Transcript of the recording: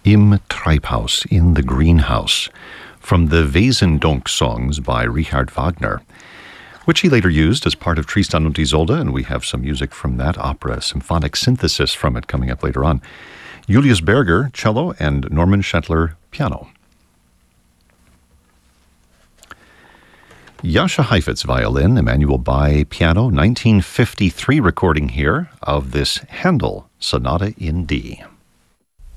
Im Treibhaus, in the greenhouse, from the Wesendonck songs by Richard Wagner, which he later used as part of Tristan und Isolde, and we have some music from that opera, symphonic synthesis from it coming up later on. Julius Berger, cello, and Norman Schettler, piano. Jascha Heifetz, violin, Emanuel Bai, piano, 1953 recording here of this Handel Sonata in D.